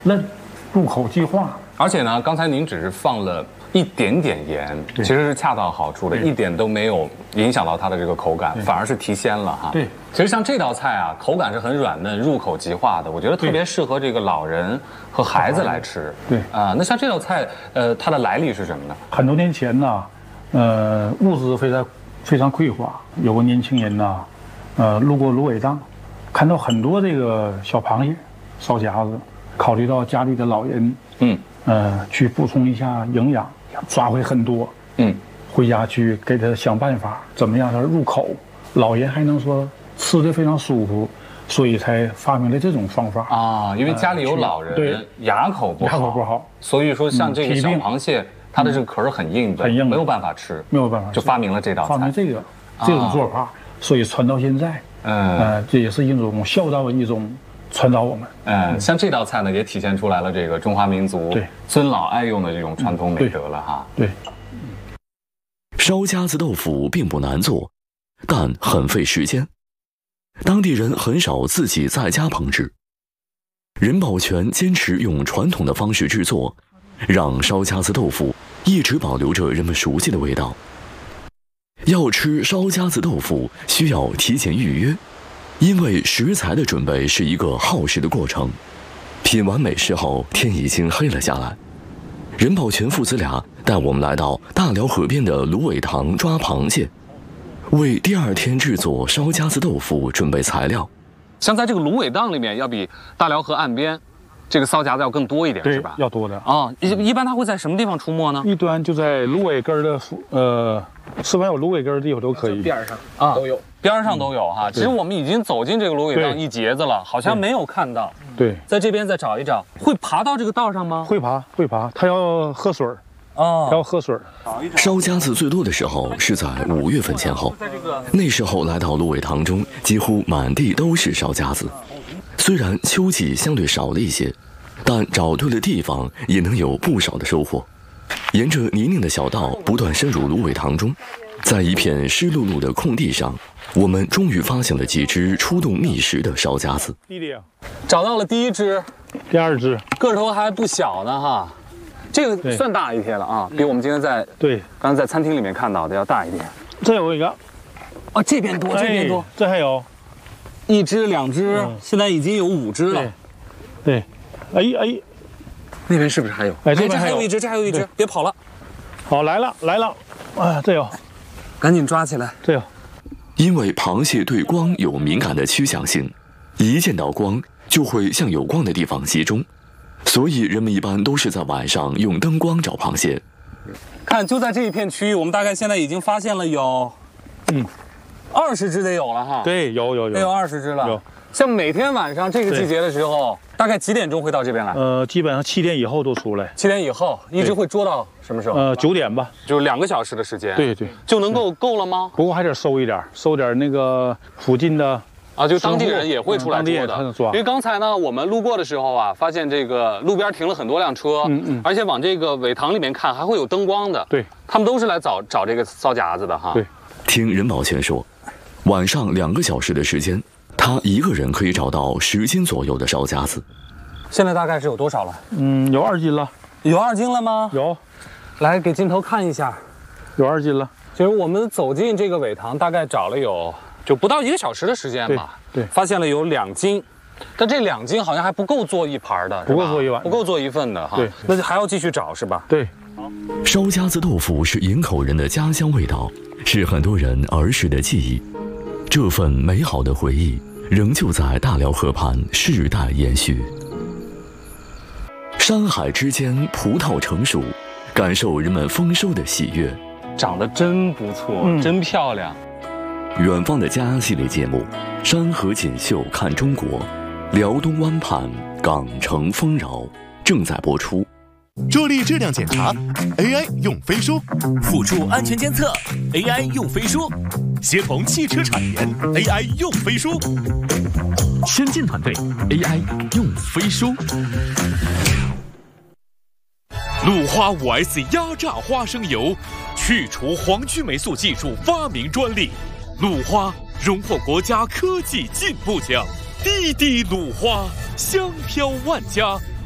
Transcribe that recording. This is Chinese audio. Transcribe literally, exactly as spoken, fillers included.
嫩，入口即化。 而且呢，刚才您只是放了一点点盐，其实是恰到好处的，一点都没有影响到它的这个口感，反而是提鲜了哈。 对， 其实像这道菜啊，口感是很软嫩、入口即化的，我觉得特别适合这个老人和孩子来吃。 对啊，那像这道菜，呃，它的来历是什么呢？ 很多年前呢，呃，物资非常非常匮乏，有个年轻人呢，呃，路过芦苇荡，看到很多这个小螃蟹、烧夹子，考虑到家里的老人，嗯。呃，去补充一下营养，抓回很多，嗯，回家去给他想办法，怎么样他入口，老人还能说吃的非常舒服，所以才发明了这种方法啊。因为家里有老人，对、呃，牙口不好， 牙口不好， 所以说像这个小螃蟹，嗯、它的这个壳很硬的，很硬，没有办法吃， 没有办法， 就发明了这道菜， 发明这个这种做法，啊、所以传到现在，嗯，呃，这也是一种孝道的一种。传导我们， 嗯，像这道菜呢，也体现出来了这个中华民族对尊老爱幼的这种传统美德了哈。 对， 烧夹子豆腐并不难做，但很费时间，当地人很少自己在家烹制。任宝全坚持用传统的方式制作，让烧夹子豆腐一直保留着人们熟悉的味道。要吃烧夹子豆腐，需要提前预约。因为食材的准备是一个耗时的过程，品完美食后，天已经黑了下来。任宝全父子俩带我们来到大辽河边的芦苇塘抓螃蟹，为第二天制作烧夹子豆腐准备材料。 像在这个芦苇荡里面，要比大辽河岸边这个烧夹子要更多一点，是吧？ 要多的啊。一一般它会在什么地方出没呢？ 一般就在芦苇根的呃，是否有芦苇根的地方都可以， 边上啊都有。 边上都有哈，其实我们已经走进这个芦苇荡一截子了，好像没有看到。 对， 在这边再找一找，会爬到这个道上吗？ 会爬，会爬，它要喝水儿，哦，要喝水儿。 烧夹子最多的时候是在五月份前后，那时候来到芦苇塘中，几乎满地都是烧夹子。虽然秋季相对少了一些，但找对了地方也能有不少的收获。沿着泥泞的小道不断深入芦苇塘中，在一片湿漉漉的空地上，我们终于发现了几只出洞觅食的烧夹子。 弟弟， 找到了第一只， 第二只， 个头还不小呢哈，这个算大一些了啊，比我们今天在对刚刚在餐厅里面看到的要大一点。 这有一个， 哦，这边多，这边多， 这还有， 一只两只，现在已经有五只了。 对，哎哎， 那边是不是还有？ 哎，这边还有一只，这还有一只，别跑了。 好，来了来了，啊，这有。 赶紧抓起来！ 对哦， 因为螃蟹对光有敏感的趋向性，一见到光就会向有光的地方集中，所以人们一般都是在晚上用灯光找螃蟹。 看，就在这一片区域，我们大概现在已经发现了有，嗯，二十只得有了哈。 对，有有有， 得有二十只了。 有。 像每天晚上这个季节的时候，大概几点钟会到这边来？ 呃，基本上七点以后都出来。 七点以后一直会捉到什么时候？ 呃，九点吧， 就两个小时的时间。 对对， 就能够够了吗？ 不过还得收一点，收点那个附近的啊，就当地人也会出来捉的。 嗯、 因为刚才呢，我们路过的时候啊，发现这个路边停了很多辆车，嗯嗯，而且往这个苇塘里面看，还会有灯光的。 对， 他们都是来找找这个烧夹子的哈。 对， 听任宝全说，晚上两个小时的时间。他一个人可以找到十斤左右的烧夹子， 现在大概是有多少了？ 嗯，有二斤了。 有二斤了吗？ 有， 来给镜头看一下， 有二斤了。 其实我们走进这个苇塘，大概找了有就不到一个小时的时间吧。 对，对发现了有两斤，但这两斤好像还不够做一盘的， 不够做一碗， 不够做一份的哈。 对， 那就还要继续找是吧？ 对。 烧夹子豆腐是营口人的家乡味道，是很多人儿时的记忆。这份美好的回忆仍旧在大辽河畔世代延续。山海之间，葡萄成熟，感受人们丰收的喜悦。 长得真不错，嗯、真漂亮。 远方的家系列节目，山河锦绣看中国，辽东湾畔港城丰饶正在播出。 助力质量检查 ，A I 用飞书； 辅助安全监测 ，A I 用飞书；协同汽车产业 ，A I 用飞书； 先进团队 A I 用飞书。 鲁花 五 S 压榨花生油，去除黄曲霉素技术发明专利，鲁花荣获国家科技进步奖，滴滴鲁花，香飘万家。